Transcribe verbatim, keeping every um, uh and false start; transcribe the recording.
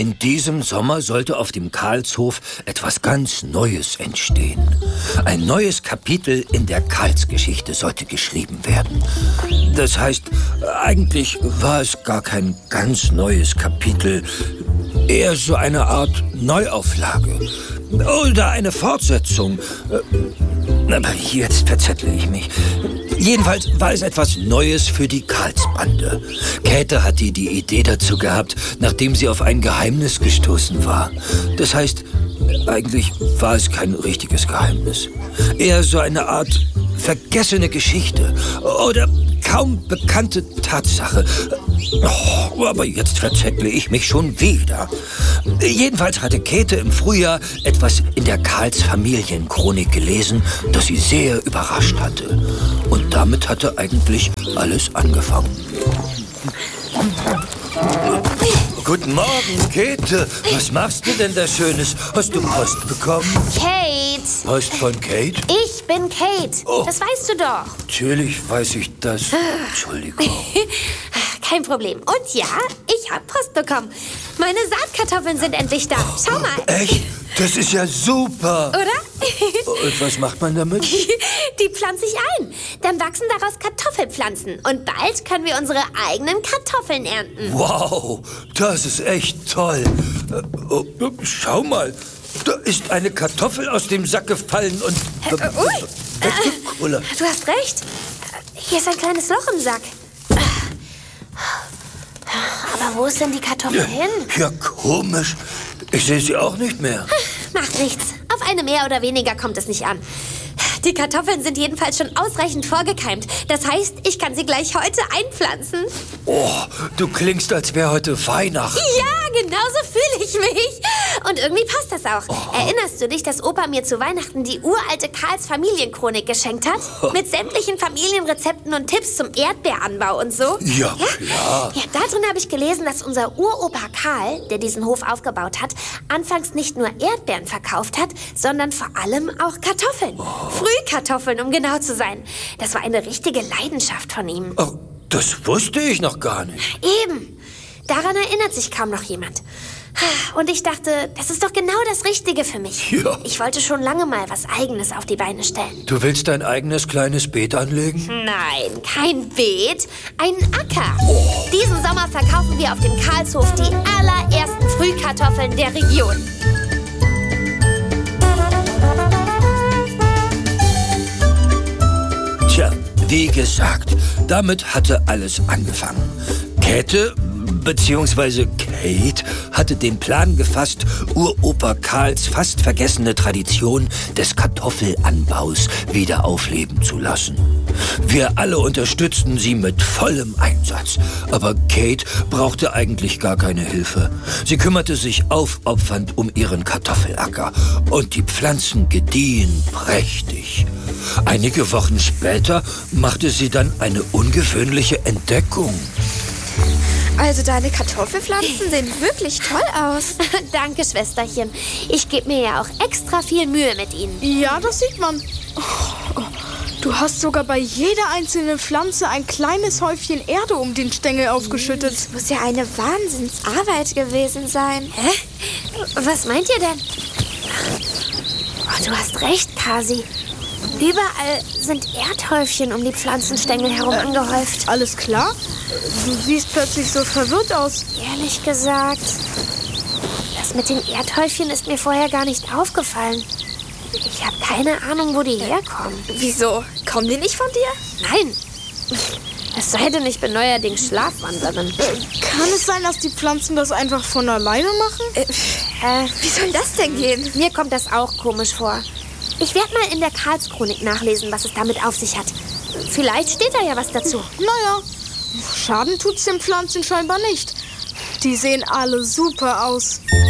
In diesem Sommer sollte auf dem Karlshof etwas ganz Neues entstehen. Ein neues Kapitel in der Karlsgeschichte sollte geschrieben werden. Das heißt, eigentlich war es gar kein ganz neues Kapitel, eher so eine Art Neuauflage oder eine Fortsetzung. Aber jetzt verzettle ich mich. Jedenfalls war es etwas Neues für die Karlsbande. Käthe hatte die Idee dazu gehabt, nachdem sie auf ein Geheimnis gestoßen war. Das heißt, eigentlich war es kein richtiges Geheimnis. Eher so eine Art vergessene Geschichte oder kaum bekannte Tatsache. Oh, aber jetzt verzettle ich mich schon wieder. Jedenfalls hatte Käthe im Frühjahr etwas in der Karls-Familienchronik gelesen, das sie sehr überrascht hatte. Und damit hatte eigentlich alles angefangen. Guten Morgen, Käthe. Was machst du denn da Schönes? Hast du Post bekommen? Kate. Post von Kate? Ich bin Kate. Oh. Das weißt du doch. Natürlich weiß ich das. Entschuldigung. Kein Problem. Und ja, ich habe Post bekommen. Meine Saatkartoffeln sind endlich da. Schau mal. Echt? Das ist ja super. Oder? Und was macht man damit? Die pflanze ich ein. Dann wachsen daraus Kartoffelpflanzen. Und bald können wir unsere eigenen Kartoffeln ernten. Wow, das ist echt toll. Oh, schau mal. Da ist eine Kartoffel aus dem Sack gefallen und... Äh, ui. Äh, du hast recht. Hier ist ein kleines Loch im Sack. Aber wo ist denn die Kartoffel ja, hin? Ja, komisch. Ich sehe sie auch nicht mehr. Macht nichts. Auf eine mehr oder weniger kommt es nicht an. Die Kartoffeln sind jedenfalls schon ausreichend vorgekeimt. Das heißt, ich kann sie gleich heute einpflanzen. Oh, du klingst, als wäre heute Weihnachten. Ja, genau so fühle ich mich. Und irgendwie passt das auch. Oh. Erinnerst du dich, dass Opa mir zu Weihnachten die uralte Karls-Familienchronik geschenkt hat? Oh. Mit sämtlichen Familienrezepten und Tipps zum Erdbeeranbau und so? Ja, ja? klar. Ja, darin habe ich gelesen, dass unser Uropa Karl, der diesen Hof aufgebaut hat, anfangs nicht nur Erdbeeren verkauft hat, sondern vor allem auch Kartoffeln. Oh. Frühkartoffeln, um genau zu sein. Das war eine richtige Leidenschaft von ihm. Oh, das wusste ich noch gar nicht. Eben. Daran erinnert sich kaum noch jemand. Und ich dachte, das ist doch genau das Richtige für mich. Ja. Ich wollte schon lange mal was Eigenes auf die Beine stellen. Du willst dein eigenes kleines Beet anlegen? Nein, kein Beet, ein Acker. Oh. Diesen Sommer verkaufen wir auf dem Karlshof die allerersten Frühkartoffeln der Region. Tja, wie gesagt, damit hatte alles angefangen. Käthe beziehungsweise Kate hatte den Plan gefasst, Uropa Karls fast vergessene Tradition des Kartoffelanbaus wieder aufleben zu lassen. Wir alle unterstützten sie mit vollem Einsatz. Aber Kate brauchte eigentlich gar keine Hilfe. Sie kümmerte sich aufopfernd um ihren Kartoffelacker. Und die Pflanzen gediehen prächtig. Einige Wochen später machte sie dann eine ungewöhnliche Entdeckung. Also deine Kartoffelpflanzen sehen wirklich toll aus. Danke, Schwesterchen. Ich gebe mir ja auch extra viel Mühe mit ihnen. Ja, das sieht man. Oh, du hast sogar bei jeder einzelnen Pflanze ein kleines Häufchen Erde um den Stängel aufgeschüttet. Das muss ja eine Wahnsinnsarbeit gewesen sein. Hä? Was meint ihr denn? Oh, du hast recht, Kasi. Überall sind Erdhäufchen um die Pflanzenstängel herum äh, angehäuft. Alles klar? Du siehst plötzlich so verwirrt aus. Ehrlich gesagt, das mit den Erdhäufchen ist mir vorher gar nicht aufgefallen. Ich habe keine Ahnung, wo die herkommen. Wieso? Kommen die nicht von dir? Nein. Es sei denn, ich bin neuerdings Schlafwanderin. Äh, kann es sein, dass die Pflanzen das einfach von alleine machen? Äh, äh, wie soll das denn gehen? Mir kommt das auch komisch vor. Ich werde mal in der Karlschronik nachlesen, was es damit auf sich hat. Vielleicht steht da ja was dazu. Naja, Schaden tut's den Pflanzen scheinbar nicht. Die sehen alle super aus.